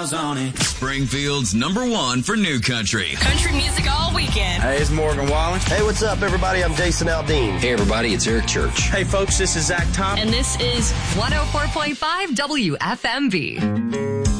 miles on it. Springfield's #1 for new country. Country music all weekend. Hey, it's Morgan Wallen. Hey, what's up, everybody? I'm Jason Aldean. Hey, everybody, it's Eric Church. Hey, folks, this is Zach Thompson. And this is 104.5 WFMV.